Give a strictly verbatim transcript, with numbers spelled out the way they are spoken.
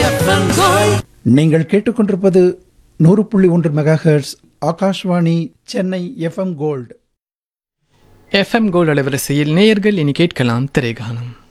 FM gold. நீங்கள் கேட்டுக்கொண்டிருப்பது நூறு புள்ளி ஒன்று megahertz Akashvani Chennai FM gold. FM gold அலைவரிசையில் நேயர்கள் இனி கேட்கலாம் திரைகானம்.